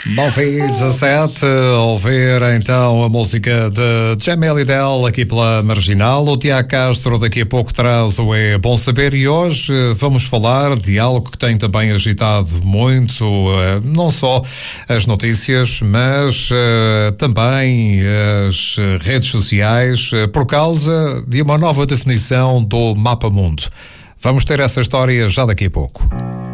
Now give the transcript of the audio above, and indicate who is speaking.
Speaker 1: 9h17, ouvir então a música de Jamel Idel aqui pela Marginal. O Tiago Castro daqui a pouco traz o É Bom Saber e hoje vamos falar de algo que tem também agitado muito, não só as notícias, mas também as redes sociais, por causa de uma nova definição do Mapa Mundo. Vamos ter essa história já daqui a pouco.